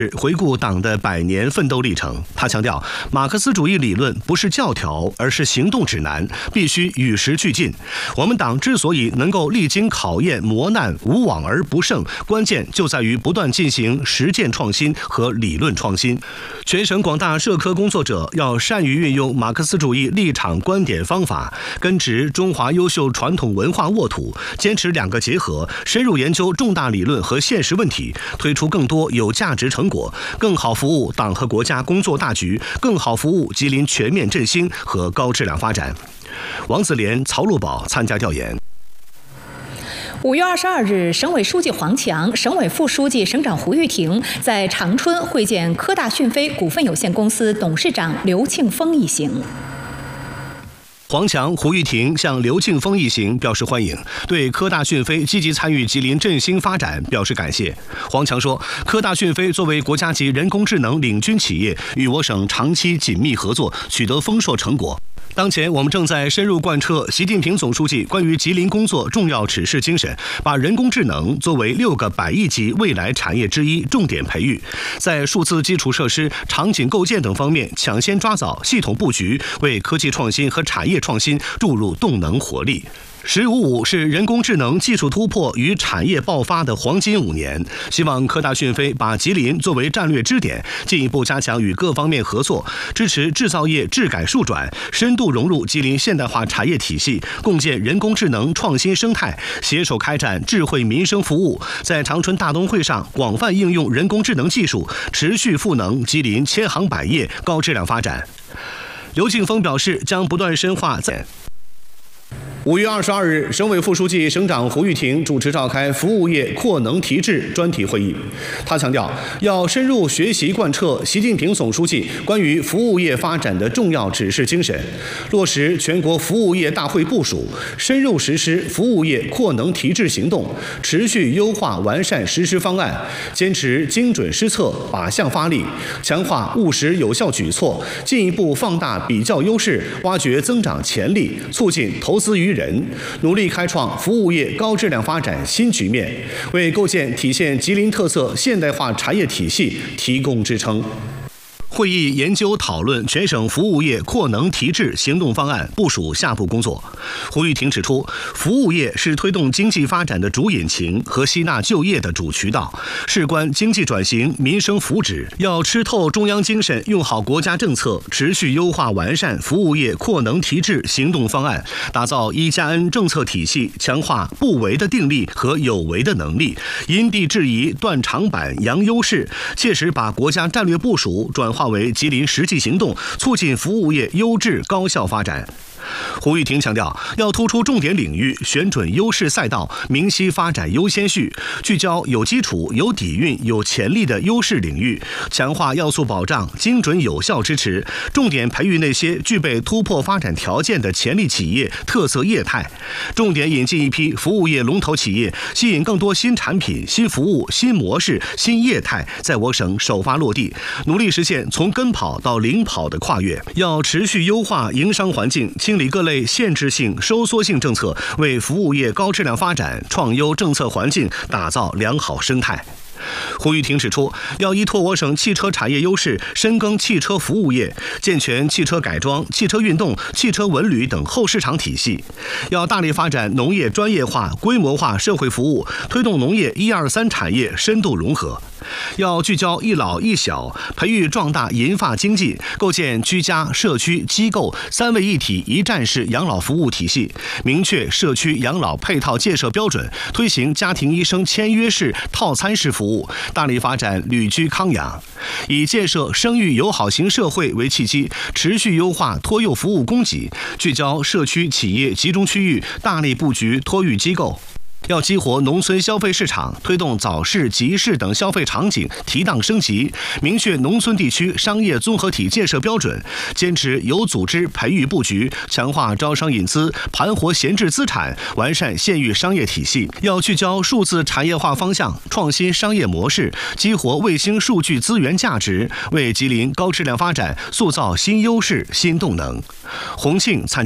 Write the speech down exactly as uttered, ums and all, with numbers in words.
回顾党的百年奋斗历程，他强调，马克思主义理论不是教条，而是行动指南，必须与时俱进。我们党之所以能够历经考验磨难，无往而不胜，关键就在于不断进行实践创新和理论创新。全省广大社科工作者要善于运用马克思主义立场、观点、方法，根植中华优秀传统文化沃土，坚持两个结合，深入研究重大理论和现实问题，推出更多有价值成果，更好服务党和国家工作大局，更好服务吉林全面振兴和高质量发展。王子莲、曹路宝参加调研。 五月二十二日，省委书记黄强、省委副书记、省长胡玉婷在长春会见科大讯飞股份有限公司董事长刘庆峰一行。 黄强、胡玉婷向刘庆峰一行表示欢迎，对科大讯飞积极参与吉林振兴发展表示感谢。黄强说，科大讯飞作为国家级人工智能领军企业，与我省长期紧密合作，取得丰硕成果。当前，我们正在深入贯彻习近平总书记关于吉林工作重要指示精神，把人工智能作为六个百亿级未来产业之一，重点培育，在数字基础设施、场景构建等方面抢先抓早、系统布局，为科技创新和产业创新注入动能活力。十五五是人工智能技术突破与产业爆发的黄金五年，希望科大讯飞把吉林作为战略支点，进一步加强与各方面合作，支持制造业治改数转，深度融入吉林现代化产业体系，共建人工智能创新生态，携手开展智慧民生服务，在长春大冬会上广泛应用人工智能技术，持续赋能吉林千行百业高质量发展。刘庆峰表示，将不断深化在五月二十二日，省委副书记、省长胡玉婷主持召开服务业扩能提质专题会议。他强调，要深入学习贯彻习近平总书记关于服务业发展的重要指示精神，落实全国服务业大会部署，深入实施服务业扩能提质行动，持续优化完善实施方案，坚持精准施策、靶向发力，强化务实有效举措，进一步放大比较优势，挖掘增长潜力，促进投资于人，努力开创服务业高质量发展新局面，为构建体现吉林特色现代化产业体系提供支撑。会议研究讨论全省服务业扩能提质行动方案，部署下步工作。胡玉婷指出，服务业是推动经济发展的主引擎和吸纳就业的主渠道，事关经济转型、民生福祉，要吃透中央精神，用好国家政策，持续优化完善服务业扩能提质行动方案，打造一加 N 政策体系，强化不为的定力和有为的能力，因地制宜，断长板，扬优势，切实把国家战略部署转化为吉林实际行动，促进服务业优质高效发展。胡玉婷强调，要突出重点领域，选准优势赛道，明晰发展优先序，聚焦有基础、有底蕴、有潜力的优势领域，强化要素保障，精准有效支持，重点培育那些具备突破发展条件的潜力企业、特色业态，重点引进一批服务业龙头企业，吸引更多新产品、新服务、新模式、新业态在我省首发落地，努力实现从跟跑到领跑的跨越。要持续优化营商环境，清理各类限制性、收缩性政策，为服务业高质量发展创优政策环境打造良好生态。胡玉婷指出，要依托我省汽车产业优势，深耕汽车服务业，健全汽车改装、汽车运动、汽车文旅等后市场体系。要大力发展农业专业化、规模化社会服务，推动农业一二三产业深度融合。要聚焦一老一小，培育壮大银发经济，构建居家、社区、机构三位一体一站式养老服务体系，明确社区养老配套建设标准，推行家庭医生签约式、套餐式服务，大力发展旅居康养。以建设生育友好型社会为契机，持续优化托幼服务供给，聚焦社区企业集中区域，大力布局托育机构。要激活农村消费市场，推动早市、集市等消费场景提档升级，明确农村地区商业综合体建设标准，坚持有组织培育布局，强化招商引资，盘活闲置资产，完善县域商业体系。要聚焦数字产业化方向，创新商业模式，激活卫星数据资源价值，为吉林高质量发展塑造新优势、新动能。洪庆参